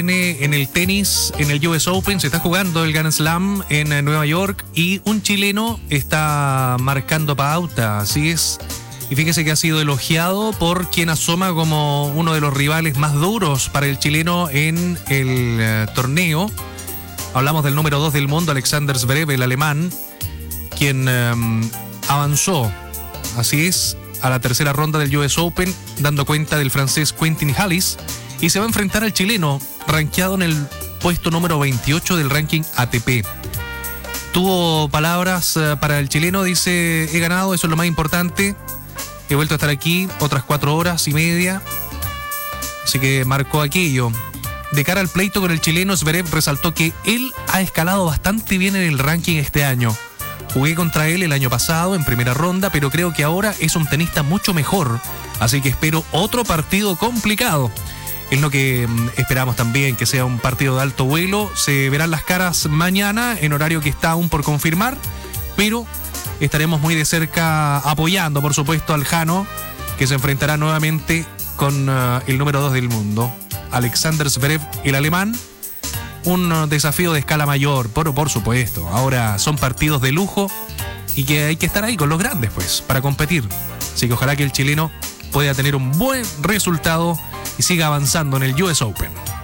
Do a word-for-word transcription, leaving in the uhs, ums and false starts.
En el tenis, en el U S Open, se está jugando el Grand Slam en Nueva York y un chileno está marcando pauta, así es. Y fíjese que ha sido elogiado por quien asoma como uno de los rivales más duros para el chileno en el uh, torneo. Hablamos del número dos del mundo, Alexander Zverev, el alemán, quien um, avanzó, así es, a la tercera ronda del U S Open, dando cuenta del francés Quentin Halys, y se va a enfrentar al chileno, rankeado en el puesto número veintiocho del ranking A T P. Tuvo palabras uh, para el chileno, dice: he ganado, eso es lo más importante, he vuelto a estar aquí otras cuatro horas y media, así que marcó aquello. De cara al pleito con el chileno, Zverev resaltó que él ha escalado bastante bien en el ranking este año. Jugué contra él el año pasado en primera ronda, pero creo que ahora es un tenista mucho mejor, así que espero otro partido complicado. Es lo que esperamos también, que sea un partido de alto vuelo. Se verán las caras mañana en horario que está aún por confirmar, pero estaremos muy de cerca apoyando, por supuesto, al Jano, que se enfrentará nuevamente con uh, el número dos del mundo, Alexander Zverev, el alemán. Un uh, desafío de escala mayor, por, por supuesto. Ahora son partidos de lujo y que hay que estar ahí con los grandes, pues, para competir. Así que ojalá que el chileno pueda tener un buen resultado y siga avanzando en el U S Open.